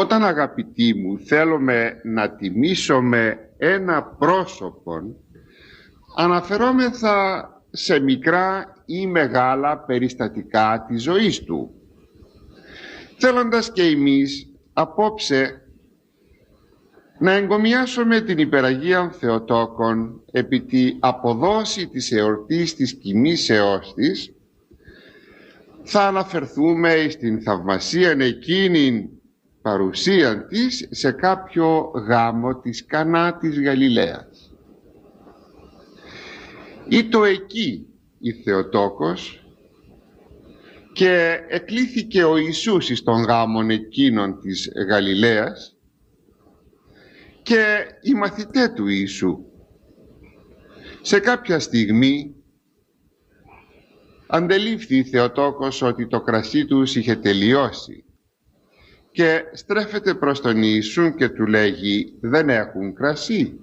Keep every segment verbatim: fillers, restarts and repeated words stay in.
Όταν, αγαπητοί μου, θέλουμε να τιμήσουμε ένα πρόσωπο, αναφερόμεθα σε μικρά ή μεγάλα περιστατικά της ζωής του, θέλοντας και εμείς απόψε να εγκομιάσουμε την υπεραγίαν Θεοτόκον επί τη αποδόση της εορτής της κοιμήσεώς της. Θα αναφερθούμε στην θαυμασίαν εκείνη παρουσίαν της σε κάποιο γάμο της Κανά της Γαλιλαίας. Ήτο εκεί η Θεοτόκος και εκλήθηκε ο Ιησούς εις των γάμων εκείνων της Γαλιλαίας και οι μαθητές του Ιησού. Σε κάποια στιγμή αντελήφθη η Θεοτόκος ότι το κρασί τους είχε τελειώσει και στρέφεται προς τον Ιησού και του λέγει: δεν έχουν κρασί.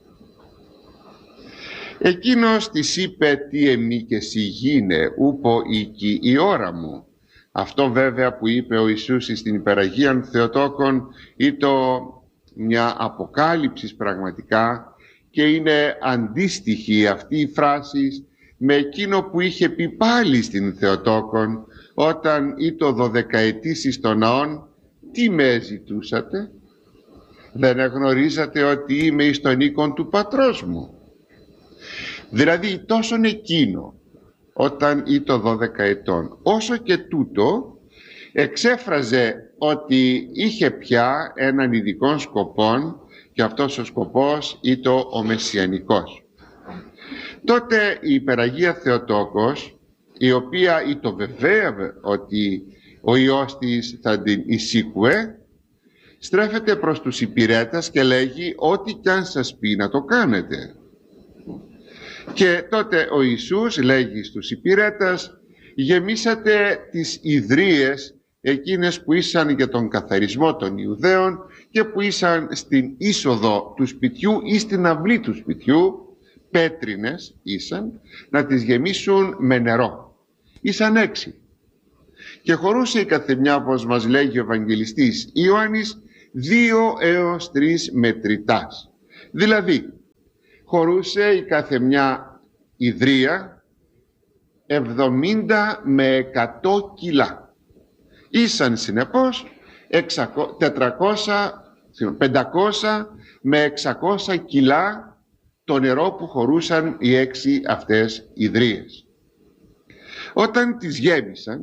Εκείνος της είπε: τι εμεί και εσύ γίνε, ούπο οίκη η ώρα μου. Αυτό βέβαια που είπε ο Ιησούς στην υπεραγίαν Θεοτόκον ήτο μια αποκάλυψη πραγματικά, και είναι αντίστοιχη αυτή η φράση με εκείνο που είχε πει πάλι στην Θεοτόκον όταν ήτο δωδεκαετής εις των ναών. Τι με ζητούσατε? Δεν εγνωρίζατε ότι είμαι εις τον οίκον του πατρός μου? Δηλαδή τόσον εκείνο όταν ήτο δώδεκα ετών, όσο και τούτο εξέφραζε ότι είχε πια έναν ειδικό σκοπό, και αυτός ο σκοπός ήτο ο μεσιανικός. Τότε η υπεραγία Θεοτόκος, η οποία ήτο βεβαίω ότι ο Υιός της θα την εισήκουε, στρέφεται προς τους υπηρέτας και λέγει: ό,τι κι αν σας πει να το κάνετε. Και τότε ο Ιησούς λέγει στους υπηρέτας: γεμίσατε τις ιδρύες εκείνες που ήσαν για τον καθαρισμό των Ιουδαίων και που ήσαν στην είσοδο του σπιτιού ή στην αυλή του σπιτιού, πέτρινες ήσαν, να τις γεμίσουν με νερό. Ήσαν έξι. Και χωρούσε η καθεμιά, όπως μας λέγει ο Ευαγγελιστής Ιωάννης, δύο έως τρεις μετρητάς. Δηλαδή χωρούσε η καθεμιά ιδρία εβδομήντα με εκατό κιλά. Ήσαν συνεπώς τετρακόσια, πεντακόσια με εξακόσια κιλά το νερό που χωρούσαν οι έξι αυτές ιδρύες. Όταν τις γέμισαν,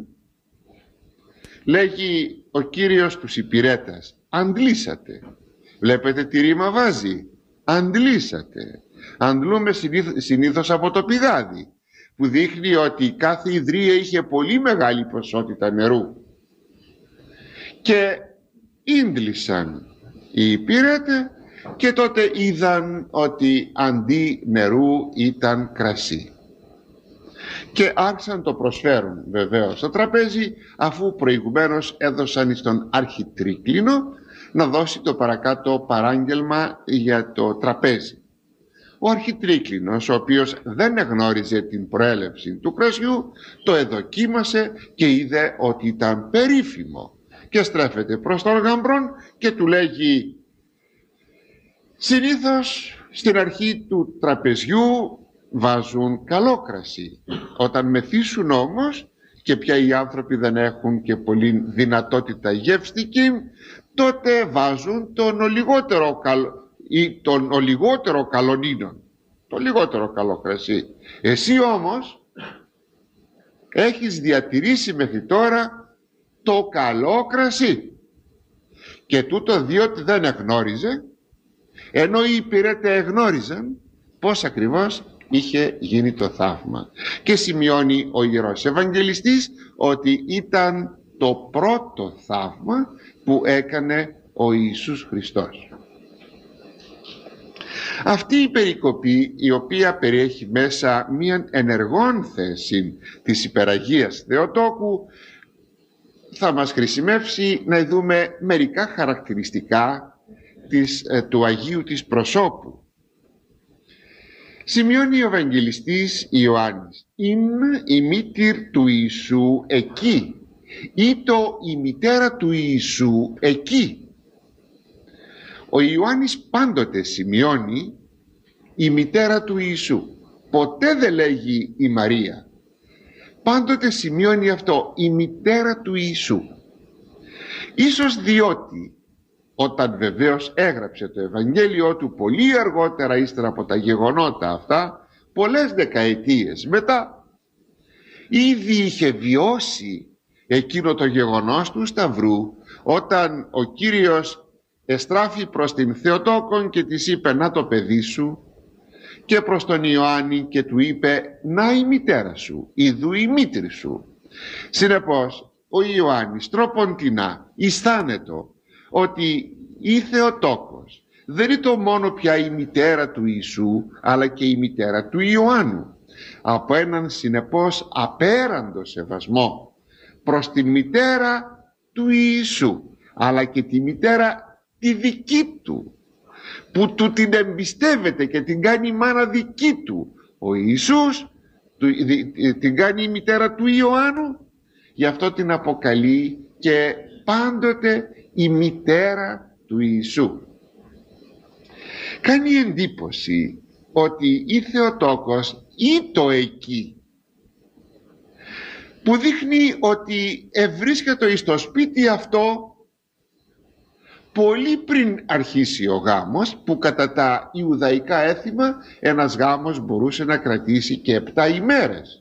λέγει ο Κύριος τους υπηρέτας: αντλήσατε. Βλέπετε τι ρήμα βάζει? Αντλήσατε. Αντλούμε συνήθως από το πηγάδι, που δείχνει ότι κάθε ιδρύα είχε πολύ μεγάλη ποσότητα νερού. Και ίντλησαν οι υπηρέτες και τότε είδαν ότι αντί νερού ήταν κρασί. Και άρχισαν το προσφέρουν βεβαίως στο τραπέζι, αφού προηγουμένως έδωσαν στον αρχιτρίκλινο να δώσει το παρακάτω παράγγελμα για το τραπέζι. Ο αρχιτρίκλινος, ο οποίος δεν εγνώριζε την προέλευση του κρασιού, το εδοκίμασε και είδε ότι ήταν περίφημο και στρέφεται προς τον γαμπρόν και του λέγει: συνήθως στην αρχή του τραπεζιού βάζουν καλό κρασί. Όταν μεθύσουν όμως και πια οι άνθρωποι δεν έχουν και πολύ δυνατότητα γεύστικη, τότε βάζουν τον ο λιγότερο καλό ή τον ο λιγότερο καλονίνον, το λιγότερο καλό κρασί. Εσύ όμως έχεις διατηρήσει μέχρι τώρα το καλό κρασί, και τούτο διότι δεν εγνώριζε, ενώ οι υπηρέτες εγνώριζαν πώς ακριβώς είχε γίνει το θαύμα. Και σημειώνει ο Ιερός Ευαγγελιστής ότι ήταν το πρώτο θαύμα που έκανε ο Ιησούς Χριστός. Αυτή η περικοπή, η οποία περιέχει μέσα μία ενεργόν θέση της υπεραγίας Θεοτόκου, θα μας χρησιμεύσει να δούμε μερικά χαρακτηριστικά της, ε, του Αγίου της προσώπου. Σημειώνει ο Ευαγγελιστής Ιωάννης: είναι η μήτηρ του Ιησού εκεί, ή το η μητέρα του Ιησού εκεί. Ο Ιωάννης πάντοτε σημειώνει η μητέρα του Ιησού, ποτέ δεν λέγει η Μαρία, πάντοτε σημειώνει αυτό, η μητέρα του Ιησού. Ίσως διότι όταν βεβαίως έγραψε το Ευαγγέλιο του πολύ αργότερα, ύστερα από τα γεγονότα αυτά, πολλές δεκαετίες μετά, ήδη είχε βιώσει εκείνο το γεγονός του Σταυρού, όταν ο Κύριος εστράφη προς την Θεοτόκον και της είπε να το παιδί σου, και προς τον Ιωάννη και του είπε να η μητέρα σου, ιδού η μήτρη σου. Συνεπώς ο Ιωάννης τρόποντινά αισθάνεται ότι η Θεοτόκος δεν είναι το μόνο πια η μητέρα του Ιησού, αλλά και η μητέρα του Ιωάννου, από έναν συνεπώς απέραντο σεβασμό προς τη μητέρα του Ιησού, αλλά και τη μητέρα τη δική του, που του την εμπιστεύεται και την κάνει η μάνα δική του. Ο Ιησούς την κάνει η μητέρα του Ιωάννου, γι' αυτό την αποκαλεί και πάντοτε η μητέρα του Ιησού. Κάνει εντύπωση ότι η Θεοτόκος ήτο εκεί, που δείχνει ότι ευρίσκεται στο σπίτι αυτό πολύ πριν αρχίσει ο γάμος, που κατά τα Ιουδαϊκά έθιμα ένας γάμος μπορούσε να κρατήσει και επτά ημέρες.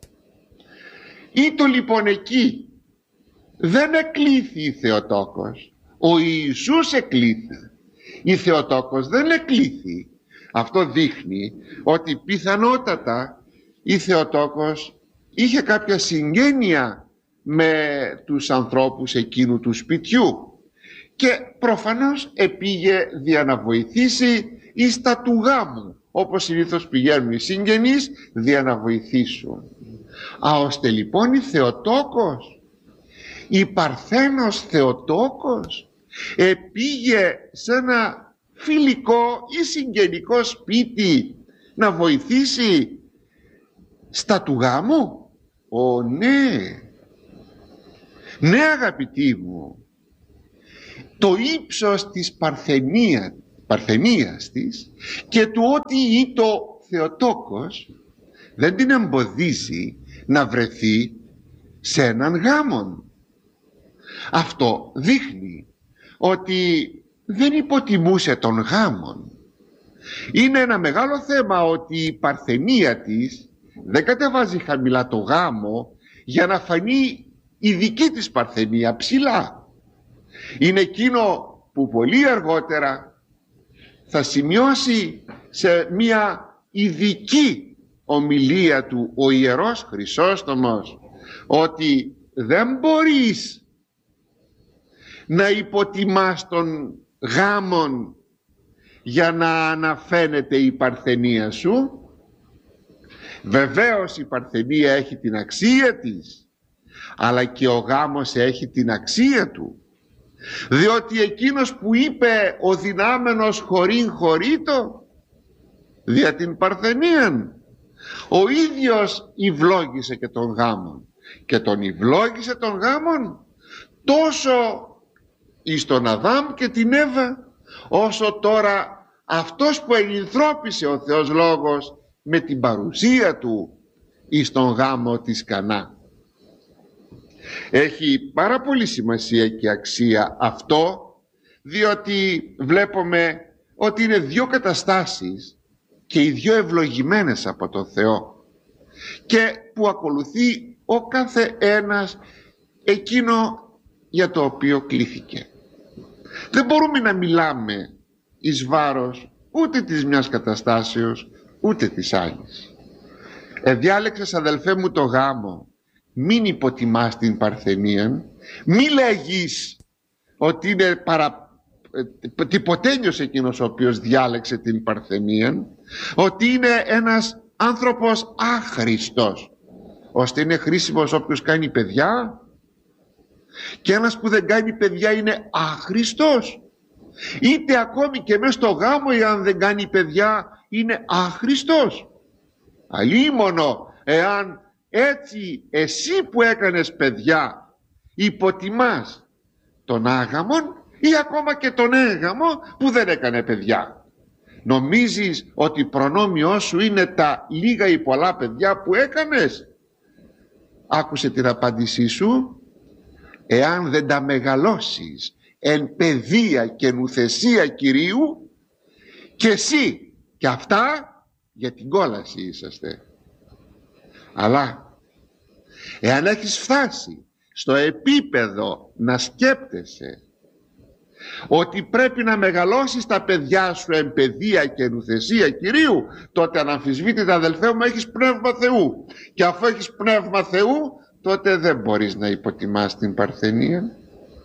Ήτο λοιπόν εκεί, δεν εκλήθη η Θεοτόκος, ο Ιησούς εκλήθη, η Θεοτόκος δεν εκλήθη. Αυτό δείχνει ότι πιθανότατα η Θεοτόκος είχε κάποια συγγένεια με τους ανθρώπους εκείνου του σπιτιού και προφανώς επήγε δια να βοηθήσει εις τα του γάμου, όπως συνήθως πηγαίνουν οι συγγενείς δια να βοηθήσουν. Α, ώστε λοιπόν η Θεοτόκος, η Παρθένος Θεοτόκος, επήγε σε ένα φιλικό ή συγγενικό σπίτι να βοηθήσει στα του γάμου. Ω ναι, ναι αγαπητοί μου, το ύψος της παρθενία, παρθενίας της και του ότι ήτο Θεοτόκος δεν την εμποδίζει να βρεθεί σε έναν γάμον. Αυτό δείχνει ότι δεν υποτιμούσε τον γάμον. Είναι ένα μεγάλο θέμα ότι η παρθενία της δεν κατεβάζει χαμηλά το γάμο για να φανεί η δική της παρθενία ψηλά. Είναι εκείνο που πολύ αργότερα θα σημειώσει σε μια ειδική ομιλία του ο Ιερός Χρυσόστομος, ότι δεν μπορείς να υποτιμάς τον γάμον για να αναφαίνεται η παρθενία σου. Βεβαίως η παρθενία έχει την αξία της, αλλά και ο γάμος έχει την αξία του, διότι εκείνος που είπε ο δυνάμενος χωρήν χωρίτο δια την παρθενίαν, ο ίδιος ευλόγησε και τον γάμον, και τον ευλόγησε τον γάμον τόσο εις τον Αδάμ και την Εύα, όσο τώρα αυτός που ενυνθρώπισε ο Θεός Λόγος με την παρουσία του εις τον γάμο της Κανά. Έχει πάρα πολύ σημασία και αξία αυτό, διότι βλέπουμε ότι είναι δύο καταστάσεις και οι δύο ευλογημένες από τον Θεό και που ακολουθεί ο κάθε ένας εκείνο για το οποίο κλήθηκε. Δεν μπορούμε να μιλάμε εις βάρος ούτε της μιας καταστάσεως ούτε της άλλης. Εδιάλεξες αδελφέ μου το γάμο, μην υποτιμάς την παρθενία, μη λέγεις ότι είναι παρα... τυποτένιος εκείνος ο οποίος διάλεξε την παρθενία, ότι είναι ένας άνθρωπος άχρηστος, ώστε είναι χρήσιμος όποιος κάνει παιδιά, και ένας που δεν κάνει παιδιά είναι άχρηστος, είτε ακόμη και μέσα στο γάμο εάν δεν κάνει παιδιά είναι άχρηστος. Αλλήμωνο εάν έτσι εσύ που έκανες παιδιά υποτιμάς τον άγαμον ή ακόμα και τον έγαμο που δεν έκανε παιδιά. Νομίζεις ότι προνόμιό σου είναι τα λίγα ή πολλά παιδιά που έκανες? Άκουσε την απάντησή σου. Εάν δεν τα μεγαλώσεις εν παιδεία και νουθεσία Κυρίου, και εσύ και αυτά για την κόλαση είσαστε. Αλλά εάν έχεις φτάσει στο επίπεδο να σκέπτεσαι ότι πρέπει να μεγαλώσεις τα παιδιά σου εν παιδεία και νουθεσία Κυρίου, τότε αναμφισβήτητα, αδελφέ μου, έχεις πνεύμα Θεού, και αφού έχεις πνεύμα Θεού, τότε δεν μπορείς να υποτιμάς την παρθενία.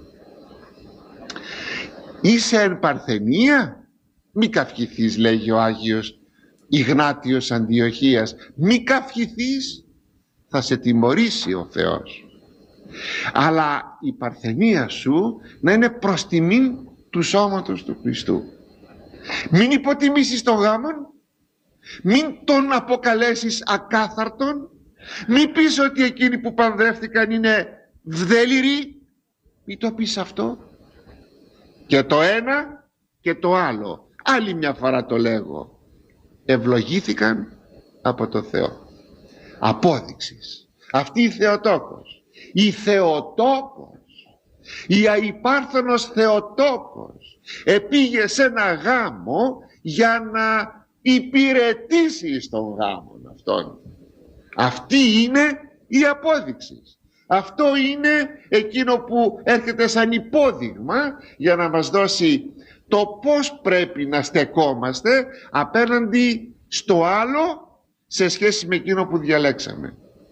Είσαι εν παρθενία, μη καυχηθείς, λέγει ο Άγιος Ιγνάτιος Αντιοχίας, μη καυχηθείς, θα σε τιμωρήσει ο Θεός. Αλλά η παρθενία σου να είναι προς τιμήν του σώματος του Χριστού. Μην υποτιμήσεις τον γάμον, μην τον αποκαλέσεις ακάθαρτον, μην πεις ότι εκείνοι που παντρεύτηκαν είναι βδέλυροι, μην το πεις αυτό. Και το ένα και το άλλο, άλλη μια φορά το λέγω, ευλογήθηκαν από το Θεό. Απόδειξης. Αυτή η Θεοτόκος, η Θεοτόκος, η αϊπάρθωνος Θεοτόκος επήγε σε ένα γάμο για να υπηρετήσει στον γάμο αυτόν. Αυτή είναι η απόδειξη. Αυτό είναι εκείνο που έρχεται σαν υπόδειγμα για να μας δώσει το πώς πρέπει να στεκόμαστε απέναντι στο άλλο σε σχέση με εκείνο που διαλέξαμε.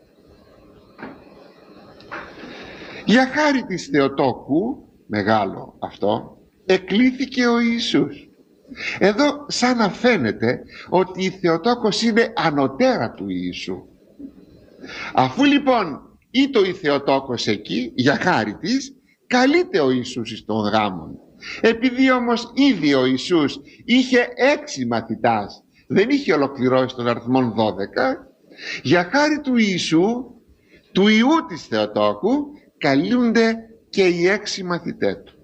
Για χάρη της Θεοτόκου, μεγάλο αυτό, εκλήθηκε ο Ιησούς. Εδώ σαν να φαίνεται ότι η Θεοτόκος είναι ανωτέρα του Ιησού. Αφού λοιπόν ήτο η Θεοτόκος εκεί, για χάρη της, καλείται ο Ιησούς στον γάμον. Επειδή όμως ήδη ο Ιησούς είχε έξι μαθητάς, δεν είχε ολοκληρώσει τον αριθμό δώδεκα, για χάρη του Ιησού, του Ιού της Θεοτόκου, καλούνται και οι έξι μαθητές του.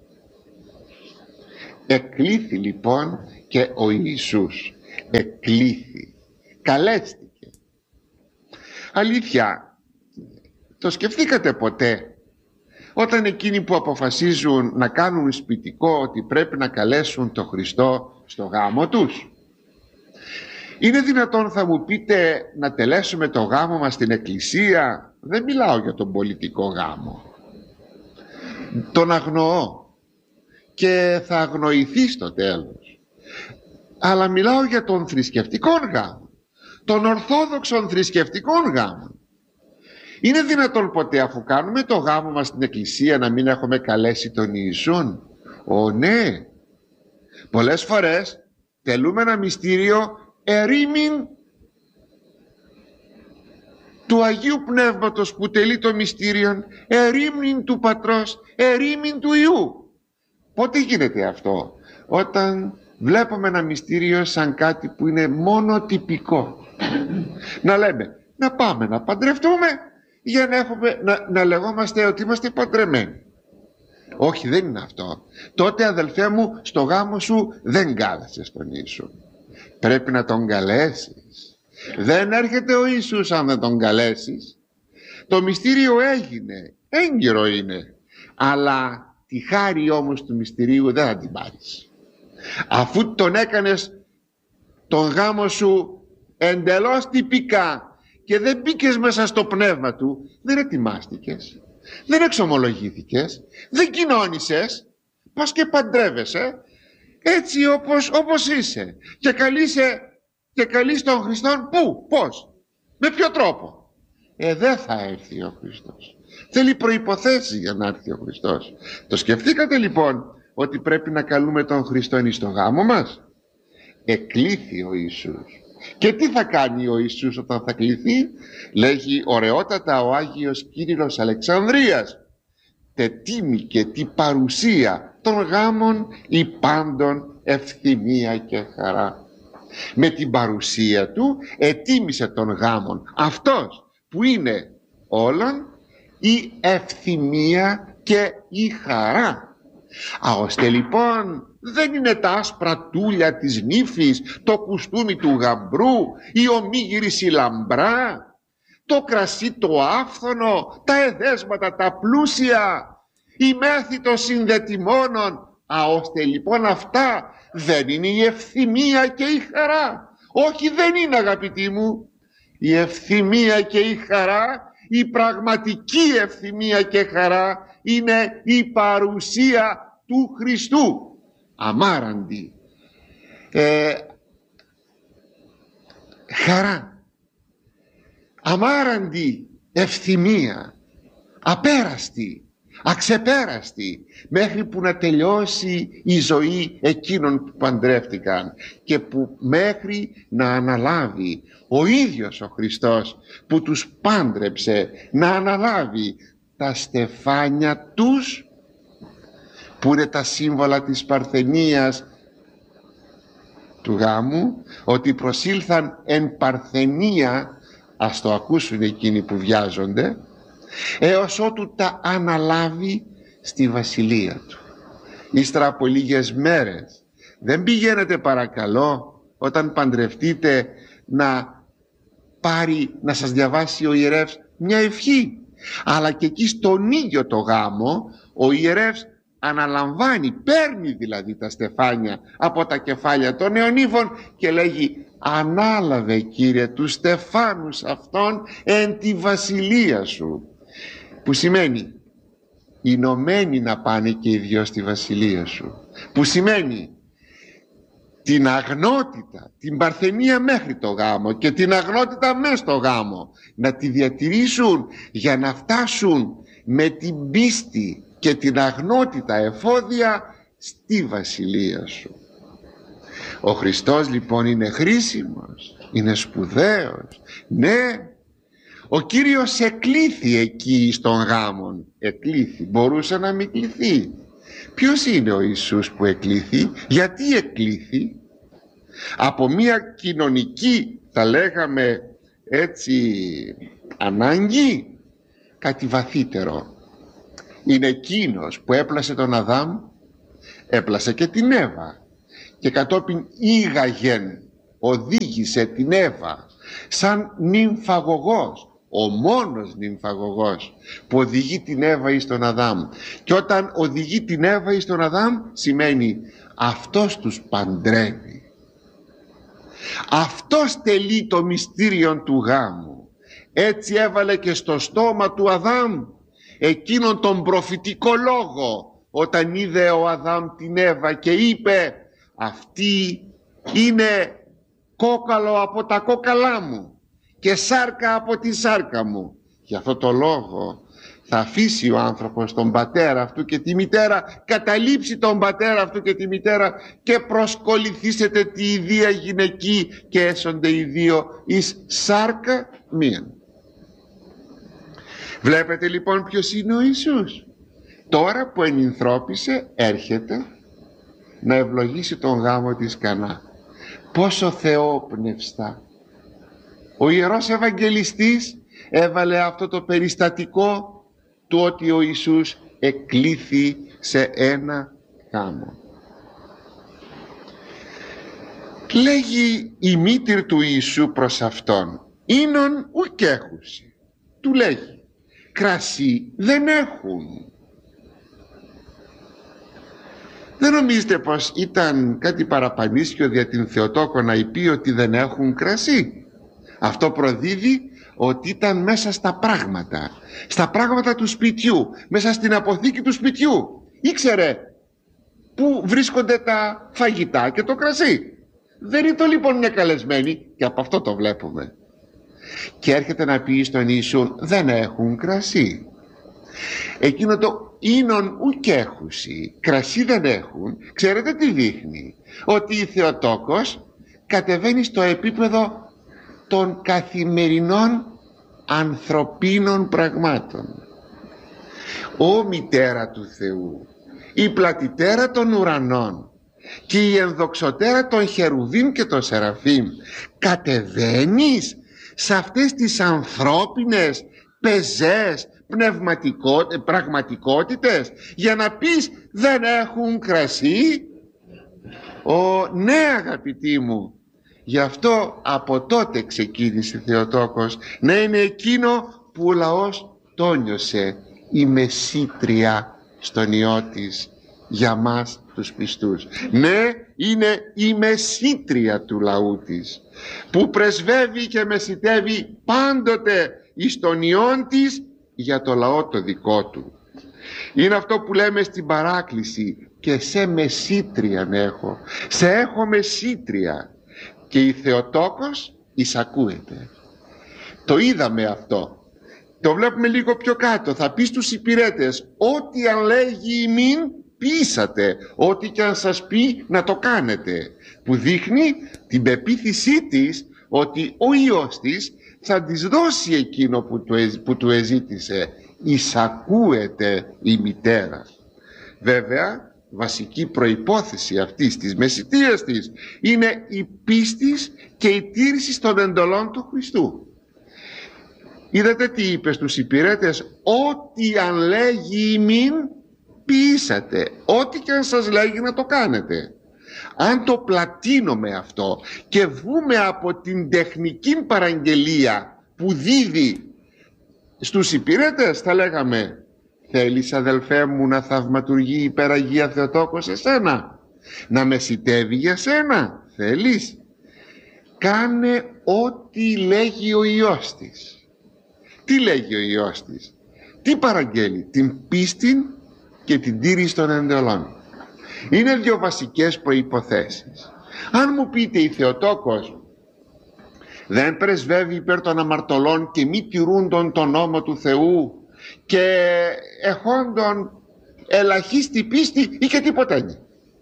Εκλήθη λοιπόν και ο Ιησούς, εκλήθη, καλέστηκε. Αλήθεια, το σκεφτήκατε ποτέ όταν εκείνοι που αποφασίζουν να κάνουν σπιτικό ότι πρέπει να καλέσουν τον Χριστό στο γάμο τους? Είναι δυνατόν, θα μου πείτε, να τελέσουμε το γάμο μας στην εκκλησία? Δεν μιλάω για τον πολιτικό γάμο, τον αγνοώ και θα αγνοηθεί στο τέλος, αλλά μιλάω για τον θρησκευτικό γάμο, τον ορθόδοξον θρησκευτικό γάμο. Είναι δυνατόν ποτέ, αφού κάνουμε το γάμο μας στην εκκλησία, να μην έχουμε καλέσει τον Ιησούν? Ω ναι, πολλές φορές τελούμε ένα μυστήριο ερήμην του Αγίου Πνεύματος που τελεί το μυστήριο, ερήμην του Πατρός, ερήμην του Υιού. Πότε γίνεται αυτό? Όταν βλέπουμε ένα μυστήριο σαν κάτι που είναι μόνο τυπικό. Να λέμε, να πάμε να παντρευτούμε για να, έχουμε, να, να λεγόμαστε ότι είμαστε παντρεμένοι. Όχι, δεν είναι αυτό. Τότε, αδελφέ μου, στο γάμο σου δεν κάλεσες τον Ιησού. Πρέπει να τον καλέσεις. Δεν έρχεται ο Ιησούς αν δεν τον καλέσεις. Το μυστήριο έγινε, έγκυρο είναι, αλλά τη χάρη όμως του μυστηρίου δεν θα την πάρεις. Αφού τον έκανες τον γάμο σου εντελώς τυπικά και δεν μπήκες μέσα στο πνεύμα του, δεν ετοιμάστηκες, δεν εξομολογήθηκες, δεν κοινώνησες, πας και παντρεύεσαι έτσι όπως, όπως είσαι και καλείσαι και καλείς τον Χριστόν. Πού, πώς, με ποιο τρόπο? Ε, δεν θα έρθει ο Χριστός. Θέλει προϋποθέσεις για να έρθει ο Χριστός. Το σκεφτήκατε λοιπόν ότι πρέπει να καλούμε τον Χριστόν εις το γάμο μας? Εκλήθη ο Ιησούς. Και τι θα κάνει ο Ιησούς όταν θα κληθεί? Λέγει ωραιότατα ο Άγιος Κύριλλος Αλεξανδρίας, τε τίμη και τι παρουσία των γάμων ή πάντων ευθυμία και χαρά. Με την παρουσία του ετίμησε τον γάμον αυτός που είναι όλων η ευθυμία και η χαρά. Α, ώστε λοιπόν δεν είναι τα άσπρα τούλια της νύφης, το κουστούμι του γαμπρού, η ομίγυρη λαμπρά, το κρασί το άφθονο, τα εδέσματα τα πλούσια, η μέθη των συνδετημόνων. Α, ώστε λοιπόν αυτά δεν είναι η ευθυμία και η χαρά. Όχι, δεν είναι, αγαπητοί μου. Η ευθυμία και η χαρά, η πραγματική ευθυμία και χαρά, είναι η παρουσία του Χριστού. Αμάραντη ε, χαρά, αμάραντη ευθυμία, απέραστη, αξεπέραστη, μέχρι που να τελειώσει η ζωή εκείνων που παντρεύτηκαν και που μέχρι να αναλάβει ο ίδιος ο Χριστός που τους πάντρεψε, να αναλάβει τα στεφάνια τους, που είναι τα σύμβολα της παρθενίας του γάμου, ότι προσήλθαν εν παρθενία, ας το ακούσουν εκείνοι που βιάζονται, έως ότου τα αναλάβει στη βασιλεία του. Ύστερα από λίγες μέρες, δεν πηγαίνετε παρακαλώ όταν παντρευτείτε να πάρει, να σας διαβάσει ο ιερεύς μια ευχή, αλλά και εκεί στον ίδιο το γάμο ο ιερεύς αναλαμβάνει, παίρνει δηλαδή τα στεφάνια από τα κεφάλια των νεονύφων και λέγει: ανάλαβε, Κύριε, τους στεφάνους αυτών εν τη βασιλεία σου, που σημαίνει ενωμένοι να πάνε και οι δυο στη βασιλεία σου, που σημαίνει την αγνότητα, την παρθενία μέχρι το γάμο και την αγνότητα μέσα στο γάμο να τη διατηρήσουν για να φτάσουν με την πίστη και την αγνότητα εφόδια στη βασιλεία σου. Ο Χριστός λοιπόν είναι χρήσιμος, είναι σπουδαίος. Ναι, ο Κύριος εκλήθη εκεί στον γάμον. Εκλήθη, μπορούσε να μην κληθεί. Ποιος είναι ο Ιησούς που εκλήθη? Γιατί εκλήθη? Από μια κοινωνική, θα λέγαμε έτσι, ανάγκη? Κάτι βαθύτερο. Είναι εκείνος που έπλασε τον Αδάμ, έπλασε και την Εύα και κατόπιν ήγαγεν, οδήγησε την Εύα σαν νυμφαγωγός, ο μόνος νυμφαγωγός που οδηγεί την Εύα εις τον Αδάμ. Και όταν οδηγεί την Εύα εις τον Αδάμ σημαίνει αυτός τους παντρεύει, αυτός τελεί το μυστήριο του γάμου. Έτσι έβαλε και στο στόμα του Αδάμ εκείνον τον προφητικό λόγο, όταν είδε ο Αδάμ την Εύα και είπε: αυτή είναι κόκαλο από τα κόκαλά μου και σάρκα από τη σάρκα μου. Για αυτό το λόγο θα αφήσει ο άνθρωπος τον πατέρα αυτού και τη μητέρα, καταλείψει τον πατέρα αυτού και τη μητέρα και προσκοληθήσετε τη ιδία γυναική και έσονται οι δύο εις σάρκα μίαν. Βλέπετε λοιπόν ποιος είναι ο Ιησούς. Τώρα που ενυνθρώπισε έρχεται να ευλογήσει τον γάμο της Κανά. Πόσο θεόπνευστα. Ο Ιερός Ευαγγελιστής έβαλε αυτό το περιστατικό του ότι ο Ιησούς εκλήθη σε ένα γάμο. Λέγει η μήτηρ του Ιησού προς αυτόν: «Ίνον ουκ έχουσι». Του λέγει: «Κρασί δεν έχουν». Δεν νομίζετε πως ήταν κάτι παραπανίσιο δια την Θεοτόκο να πει ότι δεν έχουν κρασί? Αυτό προδίδει ότι ήταν μέσα στα πράγματα, στα πράγματα του σπιτιού, μέσα στην αποθήκη του σπιτιού. Ήξερε πού βρίσκονται τα φαγητά και το κρασί. Δεν ήταν λοιπόν μια καλεσμένη, και από αυτό το βλέπουμε. Και έρχεται να πει στον Ιησού: δεν έχουν κρασί. Εκείνο το «ίνον ουκ έχουσι», κρασί δεν έχουν, ξέρετε τι δείχνει? Ότι η Θεοτόκος κατεβαίνει στο επίπεδο των καθημερινών ανθρωπίνων πραγμάτων. Ω μητέρα του Θεού, η πλατητέρα των ουρανών και η ενδοξωτέρα των Χερουβίμ και των Σεραφείμ, κατεβαίνεις σε αυτές τις ανθρώπινες, πεζές, πνευματικό, πραγματικότητες, για να πεις δεν έχουν κρασί? Ο, ναι αγαπητοί μου, γι' αυτό από τότε ξεκίνησε η Θεοτόκος να είναι εκείνο που ο λαός το νιώσε, η μεσήτρια στον Υιό της για μας τους πιστούς. Ναι, είναι η μεσήτρια του λαού της, που πρεσβεύει και μεσητεύει πάντοτε εις τον Υιόν της για το λαό το δικό του. Είναι αυτό που λέμε στην παράκληση, και σε μεσήτριαν έχω, σε έχω μεσήτρια, και η Θεοτόκος εισακούεται. Το είδαμε αυτό, το βλέπουμε λίγο πιο κάτω. Θα πει στους υπηρέτες, ό,τι αν λέγει ημίν ποιήσατε, ό,τι και αν σας πει να το κάνετε, που δείχνει την πεποίθησή της ότι ο Υιός της θα της δώσει εκείνο που του, που του εζήτησε. Εισακούεται η μητέρα. Βέβαια, βασική προϋπόθεση αυτής της μεσητείας της είναι η πίστη και η τήρηση των εντολών του Χριστού. Είδατε τι είπε στους υπηρέτες, ό,τι αν λέγει ημίν ποιήσατε, ό,τι και αν σας λέγει να το κάνετε. Αν το πλατείνουμε αυτό και βγούμε από την τεχνική παραγγελία που δίδει στους υπηρέτες, θα λέγαμε, θέλεις αδελφέ μου να θαυματουργεί η υπεραγία Θεοτόκος εσένα, να μεσητεύει για σένα, θέλεις? Κάνε ό,τι λέγει ο Υιός της. Τι λέγει ο Υιός της? Τι παραγγέλει? Την πίστη και την τήρηση των εντολών. Είναι δύο βασικές προϋποθέσεις. Αν μου πείτε η Θεοτόκος δεν πρεσβεύει υπέρ των αμαρτωλών και μη τηρούντων τον νόμο του Θεού και εχόντων ελαχίστη πίστη ή και τίποτα είναι,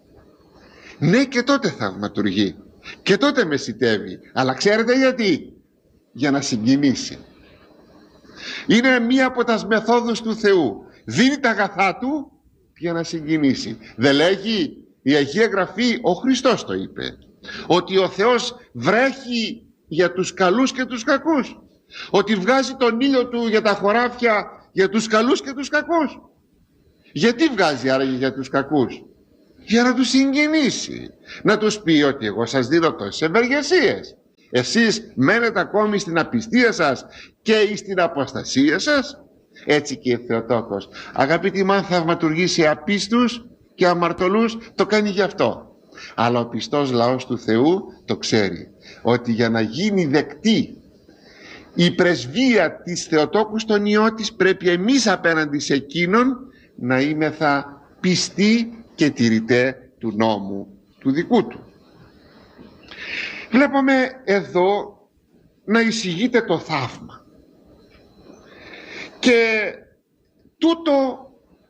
ναι, και τότε θαυματουργεί και τότε μεσητεύει. Αλλά ξέρετε γιατί? Για να συγκινήσει. Είναι μία από τις μεθόδους του Θεού. Δίνει τα αγαθά του για να συγκινήσει. Δεν λέγει η Αγία Γραφή, ο Χριστός το είπε, ότι ο Θεός βρέχει για τους καλούς και τους κακούς, ότι βγάζει τον ήλιο του για τα χωράφια για τους καλούς και τους κακούς. Γιατί βγάζει άραγε για τους κακούς? Για να τους συγκινήσει, να τους πει ότι εγώ σας δίνω τόσες ευεργεσίες, εσείς μένετε ακόμη στην απιστία σας και στην αποστασία σας. Έτσι και η Θεοτόκος, αγαπητοί μου, αν θαυματουργήσει απίστους και αμαρτωλούς, το κάνει γι' αυτό. Αλλά ο πιστός λαός του Θεού το ξέρει, ότι για να γίνει δεκτή η πρεσβεία της Θεοτόκου στον Υιό της, πρέπει εμείς απέναντι σε εκείνον να είμεθα πιστοί και τηρητέ του νόμου του δικού του. Βλέπουμε εδώ να εισηγείται το θαύμα, και τούτο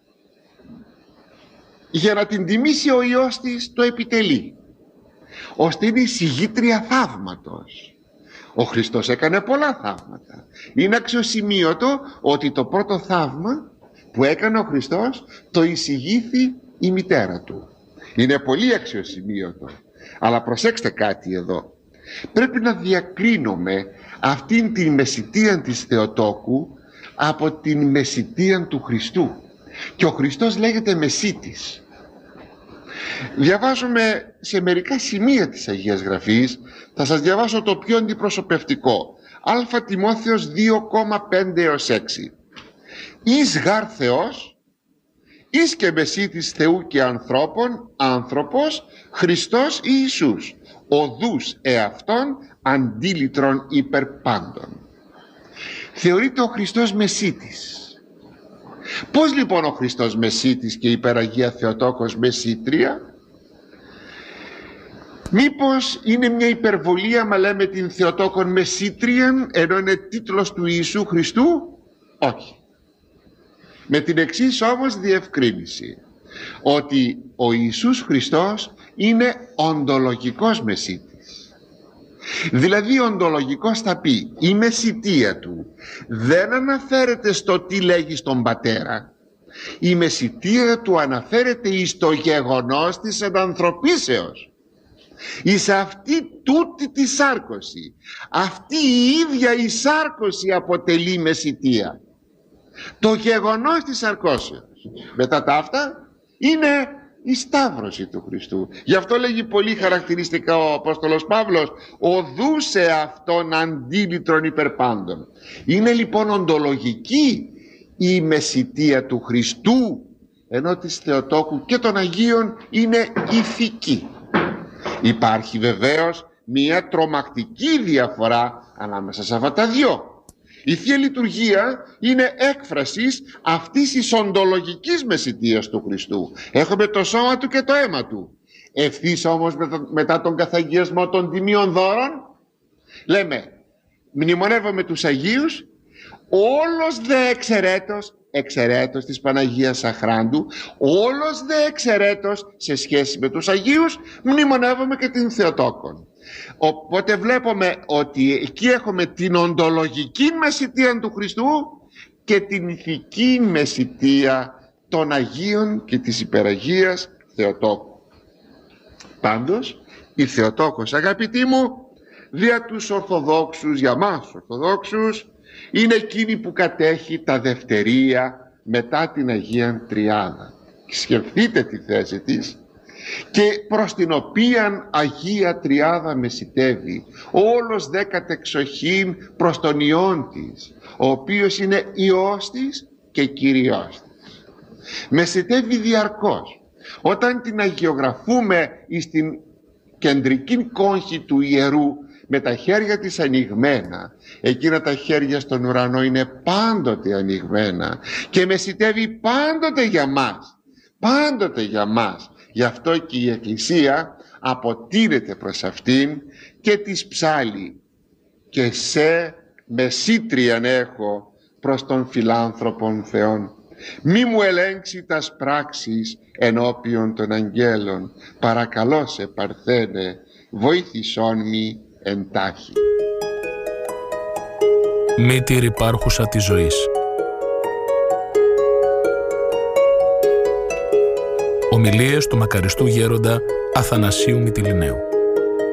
για να την τιμήσει ο Υιός της το επιτελεί, ώστε είναι εισηγήτρια θαύματος. Ο Χριστός έκανε πολλά θαύματα. Είναι αξιοσημείωτο ότι το πρώτο θαύμα που έκανε ο Χριστός το εισηγήθη η μητέρα του. Είναι πολύ αξιοσημείωτο. Αλλά προσέξτε κάτι εδώ. Πρέπει να διακρίνουμε αυτήν την μεσητεία της Θεοτόκου από την μεσητεία του Χριστού. Και ο Χριστός λέγεται μεσίτης. Διαβάζουμε σε μερικά σημεία της Αγίας Γραφής, θα σας διαβάσω το πιο αντιπροσωπευτικό. Α Τιμόθεος δύο πέντε έως έξι. Εις γάρ Θεός, εις και μεσίτης Θεού και ανθρώπων, άνθρωπος, Χριστός Ιησούς, οδούς εαυτόν, αντίλητρον υπερ πάντων. Θεωρείται ο Χριστός μεσίτης. Πώς λοιπόν ο Χριστός μεσίτης και η υπεραγία Θεοτόκος μεσήτρια? Μήπως είναι μια υπερβολή άμα λέμε την Θεοτόκον μεσήτριαν ενώ είναι τίτλος του Ιησού Χριστού? Όχι. Με την εξής όμως διευκρίνηση, ότι ο Ιησούς Χριστός είναι οντολογικός μεσίτης. Δηλαδή οντολογικός θα πει η μεσητεία του δεν αναφέρεται στο τι λέγει στον πατέρα. Η μεσητεία του αναφέρεται εις το γεγονός της ενανθρωπίσεως, εις αυτή τούτη τη σάρκωση. Αυτή η ίδια η σάρκωση αποτελεί μεσητεία. Το γεγονός της σαρκώσεως μετά τα αυτά είναι η σταύρωση του Χριστού. Γι' αυτό λέγει πολύ χαρακτηριστικά ο Απόστολος Παύλος, οδούσε αυτόν αντίλητρον υπερπάντων. Είναι λοιπόν οντολογική η μεσιτεία του Χριστού, ενώ της Θεοτόκου και των Αγίων είναι ηθική. Υπάρχει βεβαίως μια τρομακτική διαφορά ανάμεσα σε αυτά τα δυο. Η Θεία Λειτουργία είναι έκφρασης αυτής της οντολογικής μεσιτείας του Χριστού. Έχουμε το σώμα του και το αίμα του. Ευθύς όμως μετά τον καθαγιασμό των τιμίων δώρων λέμε, μνημονεύομαι τους Αγίους, όλος δε εξαιρέτως, εξαιρέτως της Παναγίας Σαχράντου, όλος δε εξαιρέτως σε σχέση με τους Αγίους, μνημονεύομαι και την Θεοτόκον. Οπότε βλέπουμε ότι εκεί έχουμε την οντολογική μεσιτεία του Χριστού και την ηθική μεσιτεία των Αγίων και της υπεραγίας Θεοτόκου. Πάντως η Θεοτόκος, αγαπητοί μου, δια τους Ορθοδόξους, για μας Ορθοδόξους, είναι εκείνη που κατέχει τα δευτερία μετά την Αγία Τριάδα. Σκεφτείτε τη θέση της, και προς την οποίαν Αγία Τριάδα μεσιτεύει όλος δε κατεξοχήν προς τον Υιόν της, ο οποίος είναι Υιός της και Κύριος της. Μεσιτεύει διαρκώς. Όταν την αγιογραφούμε στην κεντρική κόγχη του ιερού με τα χέρια της ανοιγμένα, εκείνα τα χέρια στον ουρανό είναι πάντοτε ανοιγμένα και μεσιτεύει πάντοτε για μας, πάντοτε για μας. Γι' αυτό και η Εκκλησία αποτείνεται προς αυτήν και της ψάλλει, και σε μεσήτριαν έχω προς τον φιλάνθρωπον Θεόν. Μη μου ελέγξει τας πράξεις ενώπιον των αγγέλων, παρακαλώ σε Παρθένε, βοήθησόν μη εντάχει. Μήτηρ υπάρχουσα της ζωής. Ομιλίες του μακαριστού γέροντα Αθανασίου Μυτιληναίου.